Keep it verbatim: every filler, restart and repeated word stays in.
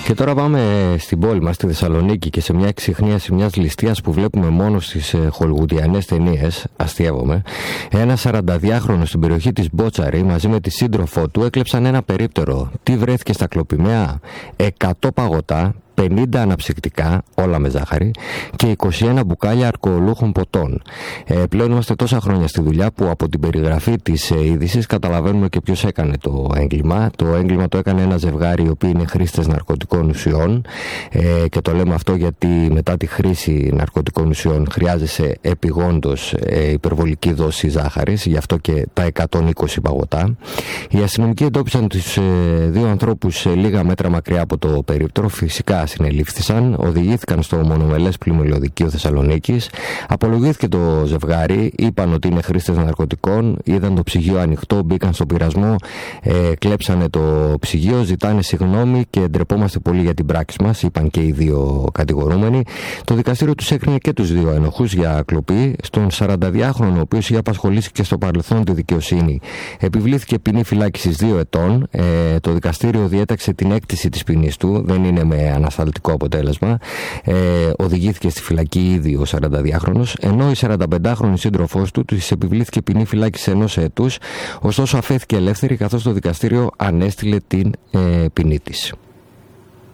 Και τώρα πάμε στην πόλη μας, στη Θεσσαλονίκη, και σε μια εξιχνίαση μιας ληστείας που βλέπουμε μόνο στις χολιγουντιανές ταινίες, αστείευομαι. Ένα σαρανταδυάχρονο στην περιοχή της Μπότσαρη μαζί με τη σύντροφό του έκλεψαν ένα περίπτερο. Τι βρέθηκε στα κλοπημαία? εκατό παγωτά, πενήντα αναψυκτικά, όλα με ζάχαρη, και είκοσι ένα μπουκάλια αλκοολούχων ποτών. Ε, πλέον είμαστε τόσα χρόνια στη δουλειά που από την περιγραφή της ε, είδησης καταλαβαίνουμε και ποιος έκανε το έγκλημα. Το έγκλημα το έκανε ένα ζευγάρι οι οποίοι είναι χρήστες ναρκωτικών ουσιών, ε, και το λέμε αυτό γιατί μετά τη χρήση ναρκωτικών ουσιών χρειάζεσαι επιγόντως ε, υπερβολική δόση ζάχαρης, γι' αυτό και τα εκατόν είκοσι παγωτά. Οι αστυνομικοί εντόπισαν τους ε, δύο ανθρώπους ε, λίγα μέτρα μακριά από το περίπτερο. Φυσικά συνελήφθησαν, οδηγήθηκαν στο μονομελές πλημμυλιωδικείο Θεσσαλονίκης, απολογήθηκε το ζευγάρι, είπαν ότι είναι χρήστες ναρκωτικών, είδαν το ψυγείο ανοιχτό, μπήκαν στο πειρασμό, ε, κλέψανε το ψυγείο, ζητάνε συγγνώμη και ντρεπόμαστε πολύ για την πράξη μας, είπαν και οι δύο κατηγορούμενοι. Το δικαστήριο τους έκρινε και τους δύο ενοχούς για κλοπή. Στον σαρανταδυάχρονο, ο οποίος είχε απασχολήσει και στο παρελθόν τη δικαιοσύνη, επιβλήθηκε ποινή φυλάκισης δύο ετών. Ε, το δικαστήριο διέταξε την έκτηση της ποινής του, δεν είναι με ανασταλτικό αποτέλεσμα. Ε, οδηγήθηκε στη φυλακή ήδη ο σαρανταδυάχρονος, ενώ η σαρανταπεντάχρονη σύντροφός του της επιβλήθηκε ποινή φυλάκισης ενός έτους, ωστόσο αφέθηκε ελεύθερη καθώς το δικαστήριο ανέστειλε την ε, ποινή της.